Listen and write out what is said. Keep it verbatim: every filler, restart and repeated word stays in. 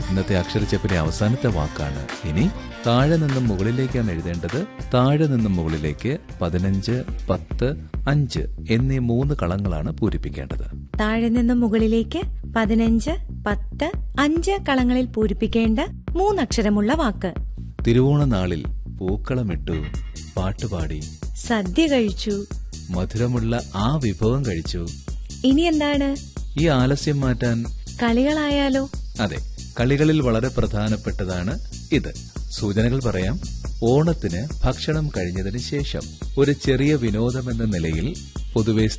ഇന്നത്തെ അക്ഷരച്ചെപ്പിലെ അവസാനത്തെ വാക്കാണ്. ഇനി താഴെ നിന്നും മുകളിലേക്കാണ് എഴുതേണ്ടത്. താഴെ നിന്നും മുകളിലേക്ക് പതിനഞ്ച്, പത്ത്, അഞ്ച് എന്നീ മൂന്ന് കളങ്ങളാണ് പൂരിപ്പിക്കേണ്ടത്. താഴെ നിന്നും മുകളിലേക്ക് പതിനഞ്ച്, പത്ത്, അഞ്ച് കളങ്ങളിൽ പൂരിപ്പിക്കേണ്ട മൂന്നക്ഷരമുള്ള വാക്ക്. തിരുവോണനാളിൽ പൂക്കളമിട്ടു, പാട്ടുപാടി, സദ്യ കഴിച്ചു, മധുരമുള്ള ആ വിഭവം കഴിച്ചു. ഇനി എന്താണ്? ഈ ആലസ്യം മാറ്റാൻ കളികളായാലോ? അതെ, കളികളിൽ വളരെ പ്രധാനപ്പെട്ടതാണ് ഇത്. സൂചനകൾ പറയാം. ഓണത്തിന് ഭക്ഷണം കഴിഞ്ഞതിന് ശേഷം ഒരു ചെറിയ വിനോദമെന്ന നിലയിൽ പൊതുവെ